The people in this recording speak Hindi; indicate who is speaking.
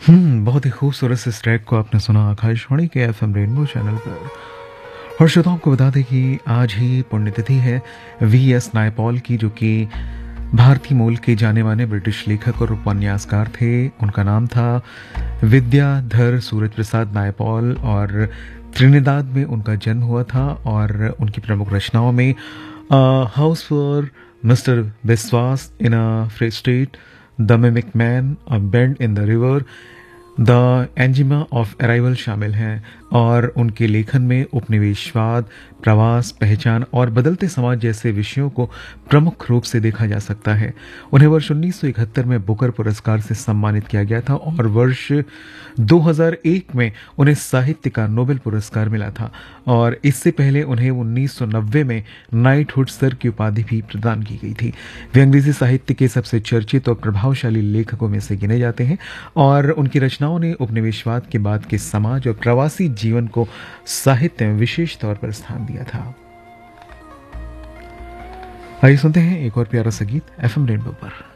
Speaker 1: बहुत ही खूबसूरत इस ट्रैक को आपने सुना आकाशवाणी के एफएम रेनबो चैनल पर। और श्रोताओं को बता दें कि आज ही पुण्यतिथि है वीएस नायपॉल की, जो कि भारतीय मूल के जाने माने ब्रिटिश लेखक और उपन्यासकार थे। उनका नाम था विद्याधर सूरज प्रसाद नायपॉल और त्रिनिदाद में उनका जन्म हुआ था। और उनकी प्रमुख रचनाओं में हाउस फॉर मिस्टर विश्वास इन a free state, the mimic man, a bend in the river, the एंजिमा of arrival शामिल हैं। और उनके लेखन में उपनिवेशवाद, प्रवास, पहचान और बदलते समाज जैसे विषयों को प्रमुख रूप से देखा जा सकता है। उन्हें वर्ष 1971 में बुकर पुरस्कार से सम्मानित किया गया था और वर्ष 2001 में उन्हें साहित्य का नोबेल पुरस्कार मिला था। और इससे पहले उन्हें 1990 में नाइटहुड सर की उपाधि भी प्रदान की गई थी। वे अंग्रेजी साहित्य के सबसे चर्चित और प्रभावशाली लेखकों में से गिने जाते हैं और उनकी रचनाओं ने उपनिवेशवाद के बाद के समाज और प्रवासी जीवन को साहित्य में विशेष तौर पर स्थान दिया था। आइए सुनते हैं एक और प्यारा सा गीत एफएम रेनबो पर।